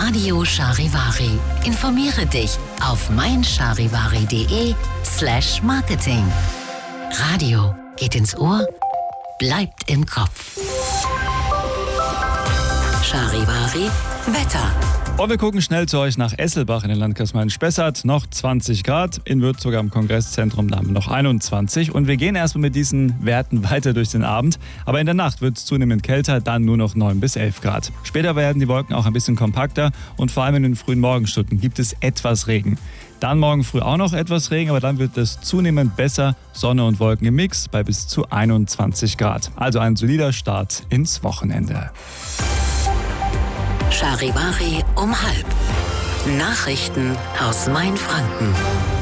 Radio Charivari. Informiere dich auf meincharivari.de/marketing. Radio geht ins Ohr, bleibt im Kopf. Charivari Wetter. Und wir gucken schnell zu euch nach Esselbach in den Landkreis Main-Spessart. Noch 20 Grad, in Würzburg am Kongresszentrum haben wir noch 21. Und wir gehen erstmal mit diesen Werten weiter durch den Abend. Aber in der Nacht wird es zunehmend kälter, dann nur noch 9 bis 11 Grad. Später werden die Wolken auch ein bisschen kompakter und vor allem in den frühen Morgenstunden gibt es etwas Regen. Dann morgen früh auch noch etwas Regen, aber dann wird es zunehmend besser. Sonne und Wolken im Mix bei bis zu 21 Grad. Also ein solider Start ins Wochenende. Charivari um 12:30. Nachrichten aus Mainfranken.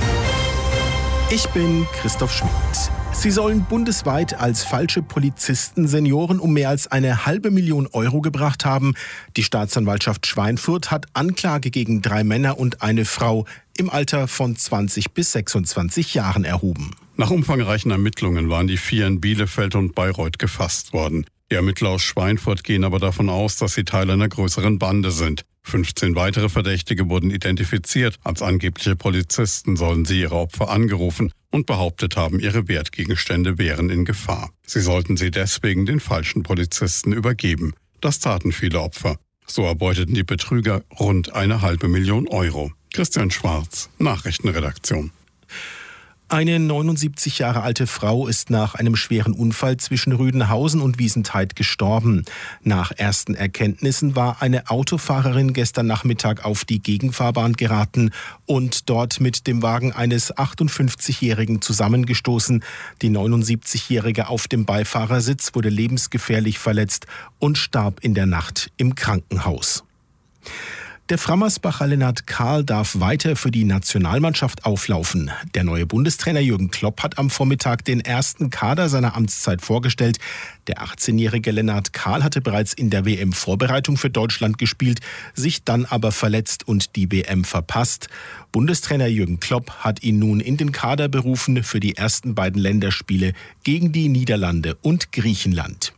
Ich bin Christoph Schmidt. Sie sollen bundesweit als falsche Polizisten Senioren um mehr als 500.000 Euro gebracht haben. Die Staatsanwaltschaft Schweinfurt hat Anklage gegen 3 Männer und eine Frau im Alter von 20 bis 26 Jahren erhoben. Nach umfangreichen Ermittlungen waren die 4 in Bielefeld und Bayreuth gefasst worden. Die Ermittler aus Schweinfurt gehen aber davon aus, dass sie Teil einer größeren Bande sind. 15 weitere Verdächtige wurden identifiziert. Als angebliche Polizisten sollen sie ihre Opfer angerufen und behauptet haben, ihre Wertgegenstände wären in Gefahr. Sie sollten sie deswegen den falschen Polizisten übergeben. Das taten viele Opfer. So erbeuteten die Betrüger rund 500.000 Euro. Christian Schwarz, Nachrichtenredaktion. Eine 79 Jahre alte Frau ist nach einem schweren Unfall zwischen Rüdenhausen und Wiesentheid gestorben. Nach ersten Erkenntnissen war eine Autofahrerin gestern Nachmittag auf die Gegenfahrbahn geraten und dort mit dem Wagen eines 58-Jährigen zusammengestoßen. Die 79-Jährige auf dem Beifahrersitz wurde lebensgefährlich verletzt und starb in der Nacht im Krankenhaus. Der Frammersbacher Lennart Kahl darf weiter für die Nationalmannschaft auflaufen. Der neue Bundestrainer Jürgen Klopp hat am Vormittag den ersten Kader seiner Amtszeit vorgestellt. Der 18-jährige Lennart Kahl hatte bereits in der WM-Vorbereitung für Deutschland gespielt, sich dann aber verletzt und die WM verpasst. Bundestrainer Jürgen Klopp hat ihn nun in den Kader berufen für die ersten beiden Länderspiele gegen die Niederlande und Griechenland.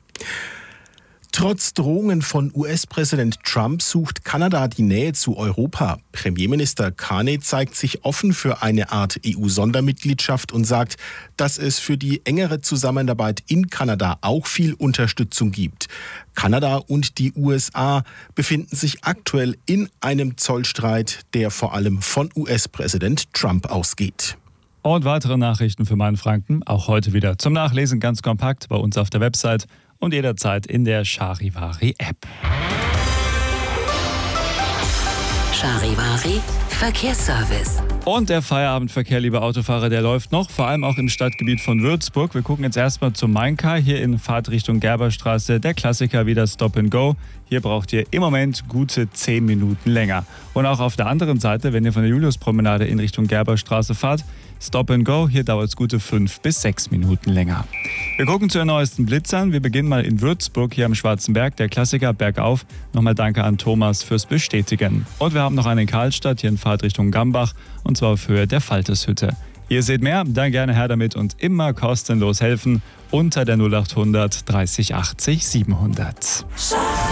Trotz Drohungen von US-Präsident Trump sucht Kanada die Nähe zu Europa. Premierminister Carney zeigt sich offen für eine Art EU-Sondermitgliedschaft und sagt, dass es für die engere Zusammenarbeit in Kanada auch viel Unterstützung gibt. Kanada und die USA befinden sich aktuell in einem Zollstreit, der vor allem von US-Präsident Trump ausgeht. Und weitere Nachrichten für Mainfranken, auch heute wieder zum Nachlesen ganz kompakt bei uns auf der Website und jederzeit in der Charivari-App. Charivari Verkehrsservice. Und der Feierabendverkehr, liebe Autofahrer, der läuft noch, vor allem auch im Stadtgebiet von Würzburg. Wir gucken jetzt erstmal zum Maincar, hier in Fahrtrichtung Gerberstraße, der Klassiker wieder Stop and Go. Hier braucht ihr im Moment gute 10 Minuten länger. Und auch auf der anderen Seite, wenn ihr von der Juliuspromenade in Richtung Gerberstraße fahrt, Stop and Go, hier dauert es gute 5 bis 6 Minuten länger. Wir gucken zu den neuesten Blitzern. Wir beginnen mal in Würzburg, hier am Schwarzen Berg, der Klassiker bergauf. Nochmal danke an Thomas fürs Bestätigen. Und wir haben noch einen in Karlstadt, hier in Fahrtrichtung Gambach, und zwar auf Höhe der Falteshütte. Ihr seht mehr, dann gerne her damit und immer kostenlos helfen unter der 0800 30 80 700.